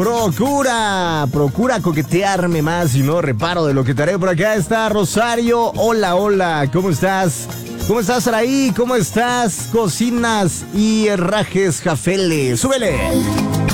Procura coquetearme más y no reparo de lo que te haré. Por acá está Rosario. Hola, ¿cómo estás? ¿Cómo estás, Araí? ¿Cómo estás? Cocinas y herrajes Jafele. ¡Súbele!